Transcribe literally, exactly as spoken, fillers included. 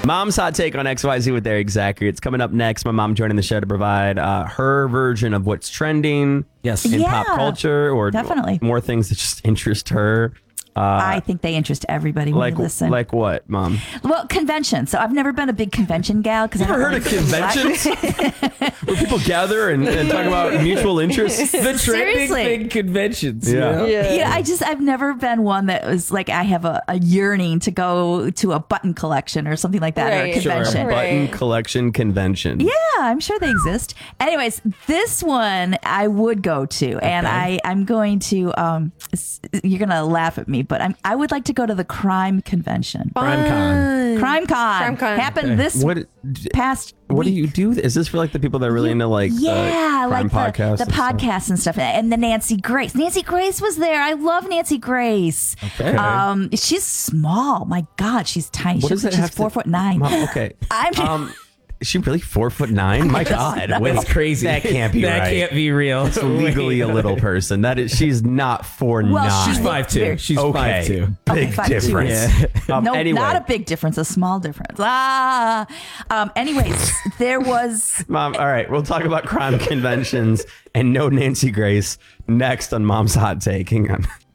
Mom's hot take on X Y Z with Eric Zachary. It's coming up next. My mom joining the show to provide uh, her version of what's trending Yes. in Yeah, pop culture, or definitely. more things that just interest her. Uh, I think they interest everybody when like, you listen. like what, Mom? Well, convention. So I've never been a big convention gal because I Ever haven't heard of really- conventions where people gather and, and talk about mutual interests? The trending Seriously. thing conventions. Yeah. You know? Yeah, I just I've never been one that was like I have a, a yearning to go to a button collection or something like that or a Right. Sure, convention. button Right. collection convention. Yeah, I'm sure they exist. Anyways, this one I would go to, and I I'm going to. Um, s- you're gonna laugh at me, but I'm I would like to go to the crime convention. Crime Con. Crime Con, Crime Con. happened Okay. this What? past. What do week. you do? Is this for like the people that are really into like Yeah, uh, like crime the, podcasts? the and stuff? podcasts and stuff, and the Nancy Grace. Nancy Grace was there. I love Nancy Grace. Okay. Um, she's small. My God, she's tiny. What She's, does that she's have to- four foot nine. Mom, okay. I'm. Um, is she really four foot nine? My God, wait, That's crazy. That can't be That right. can't be real. It's legally a little person. That is, she's not four Well, nine. She's five two. Very- She's okay. five two. Big Okay, five two. difference. Um, no, anyway, not a big difference, a small difference. Ah. Um, anyways, there was. Mom. All right, we'll talk about crime conventions and no Nancy Grace next on Mom's Hot Take. Hang on.